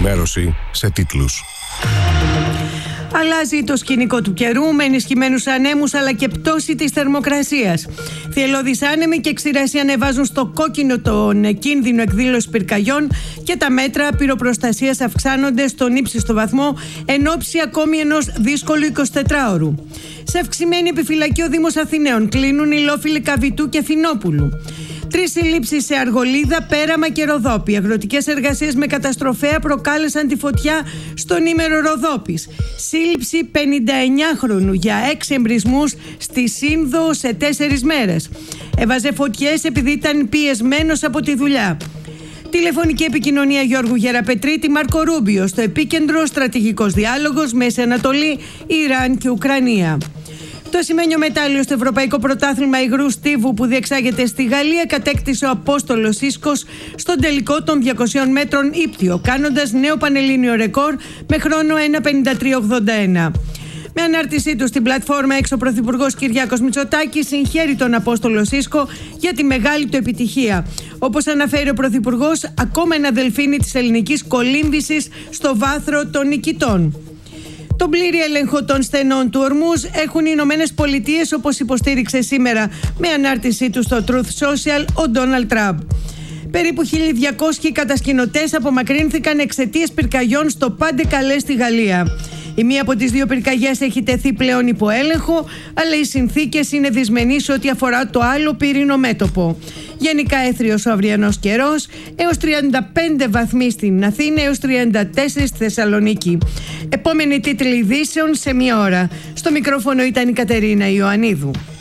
ενημέρωση σε τίτλους. Αλλάζει το σκηνικό του καιρού με ενισχυμένους ανέμους αλλά και πτώση της θερμοκρασίας. Θυελλώδεις άνεμοι και ξηρασία ανεβάζουν στο κόκκινο τον κίνδυνο εκδήλωσης πυρκαγιών και τα μέτρα πυροπροστασίας αυξάνονται στον ύψιστο βαθμό εν ώψη ακόμη ενός δύσκολου 24ωρου. Σε αυξημένη επιφυλακή ο Δήμος Αθηναίων κλείνουν οι λόφιλοι Καβητού και Φινόπουλου. 3 συλλήψεις σε Αργολίδα, Πέραμα και Ροδόπη. Αγροτικές εργασίες με καταστροφέα προκάλεσαν τη φωτιά στον ήμερο Ροδόπης. Σύλληψη 59χρονου για 6 εμπρισμούς στη Σύνδο σε 4 μέρες. Έβαζε φωτιές επειδή ήταν πιεσμένος από τη δουλειά. Τηλεφωνική επικοινωνία Γιώργου Γεραπετρίτη, Μάρκο Ρούμπιο. Στο επίκεντρο στρατηγικός διάλογος Μέση Ανατολή, Ιράν και Ουκρανία. Το ασημένιο μετάλλιο στο Ευρωπαϊκό Πρωτάθλημα Υγρού Στίβου που διεξάγεται στη Γαλλία κατέκτησε ο Απόστολος Ίσκος στον τελικό των 200 μέτρων ύπτιο, κάνοντας νέο πανελλήνιο ρεκόρ με χρόνο 1:53.81. Με ανάρτησή του στην πλατφόρμα έξω, ο Πρωθυπουργός Κυριάκος Μητσοτάκης συγχαίρει τον Απόστολο Ίσκο για τη μεγάλη του επιτυχία. Όπως αναφέρει ο Πρωθυπουργός, ακόμα ένα δελφίνι της ελληνικής κολύμβησης στο βάθρο των νικητών. Τον πλήρη έλεγχο των στενών του Ορμούζ έχουν οι Ηνωμένες Πολιτείες, όπως υποστήριξε σήμερα με ανάρτησή του στο Truth Social ο Ντόναλντ Τραμπ. Περίπου 1.200 κατασκηνωτές απομακρύνθηκαν εξαιτίας πυρκαγιών στο Πάντε Καλέ στη Γαλλία. Η μία από τις 2 πυρκαγιές έχει τεθεί πλέον υπό έλεγχο, αλλά οι συνθήκες είναι δυσμενείς ό,τι αφορά το άλλο πύρινο μέτωπο. Γενικά έθριος ο αυριανός καιρός, έως 35 βαθμοί στην Αθήνα, έως 34 στη Θεσσαλονίκη. Επόμενη τίτλοι ειδήσεων σε 1 ώρα. Στο μικρόφωνο ήταν η Κατερίνα Ιωαννίδου.